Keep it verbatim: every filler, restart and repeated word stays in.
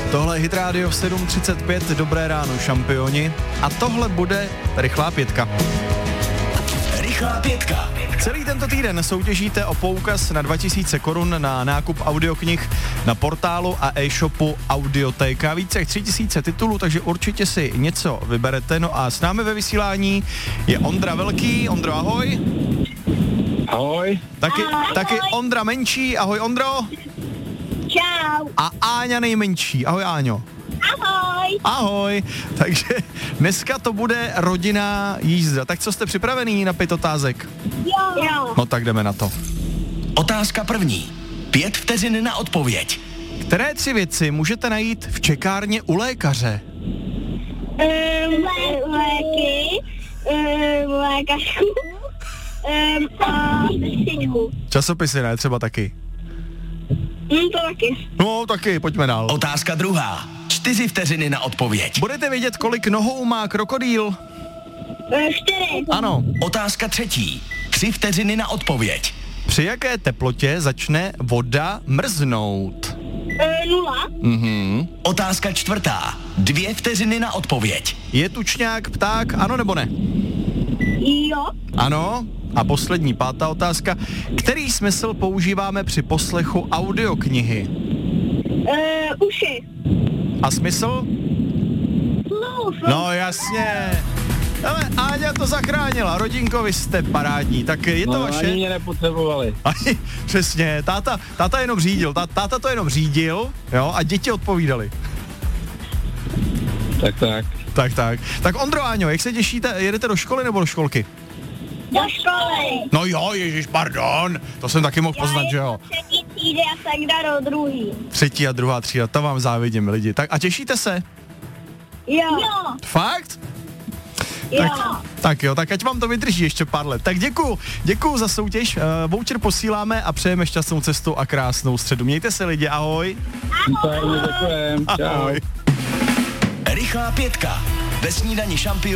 Tohle je Hit Radio v sedm třicet pět, dobré ráno šampioni. A tohle bude rychlá pětka. Rychlá pětka. Celý tento týden soutěžíte o poukaz na dva tisíce korun na nákup audioknih na portálu a e-shopu Audiotéka. Více jak tři tisíce titulů, takže určitě si něco vyberete. No a s námi ve vysílání je Ondra Velký. Ondro, ahoj. Ahoj. Taky, ahoj. taky Ondra Menší. Ahoj, Ondro. Čau. A Áňa nejmenší. Ahoj, Áňo. Ahoj. Ahoj. Takže dneska to bude rodinná jízda. Tak co, jste připravený na pět otázek? Jo. jo. No tak jdeme na to. Otázka první. Pět vteřin na odpověď. Které tři věci můžete najít v čekárně u lékaře? Um, léky, um, lékařku um, a sestřičku. Časopisy ne, třeba taky. Mm, to taky. No taky, pojďme dál. Otázka druhá. Čtyři vteřiny na odpověď. Budete vědět, kolik nohou má krokodýl? Um, čtyři. Ano. Otázka třetí. Tři vteřiny na odpověď. Při jaké teplotě začne voda mrznout? Um, nula. Mhm. Otázka čtvrtá. Dvě vteřiny na odpověď. Je tučňák pták, ano nebo ne? Jo. Ano. A poslední, pátá otázka. Který smysl používáme při poslechu audioknihy? Um, uši. A smysl? Sluch. No jasně. Ale Áňa to zachránila, rodinko, vy jste parádní, tak je to No, vaše? ani mě nepotřebovali. Ani, přesně, táta, táta jenom řídil, tá, táta to jenom řídil, jo, a děti odpovídali. Tak tak. Tak, tak. Tak Ondro, Áňo, jak se těšíte, jedete do školy nebo do školky? Do školy. No jo, ježiš, pardon, to jsem taky mohl poznat, že jo. Třetí třídy a Sagda do druhý. Třetí a druhá třída, to vám závidím, lidi. Tak a těšíte se? Jo. Jo. Fakt? Jo. Tak, tak jo, tak ať vám to vydrží ještě pár let. Tak děkuju, děkuju za soutěž, uh, voucher posíláme a přejeme šťastnou cestu a krásnou středu. Mějte se lidi, ahoj. Ahoj. Děkujem. Čau. Ahoj. Rychlá pětka. Ve snídani šampion.